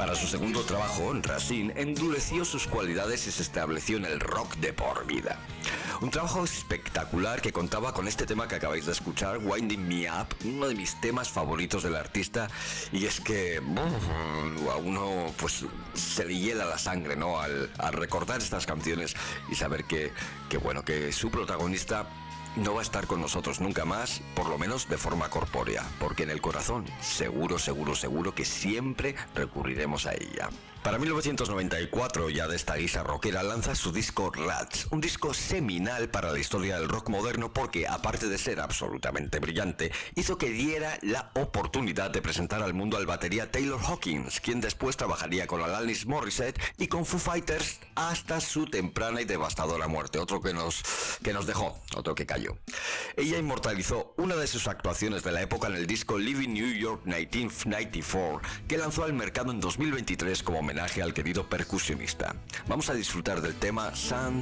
Para su segundo trabajo, Racine endureció sus cualidades y se estableció en el rock de por vida. Un trabajo espectacular que contaba con este tema que acabáis de escuchar, Winding Me Up, uno de mis temas favoritos del artista, y es que a uno pues se le hiela la sangre, ¿no? Al recordar estas canciones y saber que su protagonista no va a estar con nosotros nunca más, por lo menos de forma corpórea, porque en el corazón seguro que siempre recurriremos a ella. Para 1994, ya de esta guisa rockera, lanza su disco Rats, un disco seminal para la historia del rock moderno porque, aparte de ser absolutamente brillante, hizo que diera la oportunidad de presentar al mundo al batería Taylor Hawkins, quien después trabajaría con Alanis Morissette y con Foo Fighters hasta su temprana y devastadora muerte, otro que nos dejó, otro que cayó. Ella inmortalizó una de sus actuaciones de la época en el disco Living New York 1994, que lanzó al mercado en 2023 como homenaje al querido percusionista. Vamos a disfrutar del tema Sun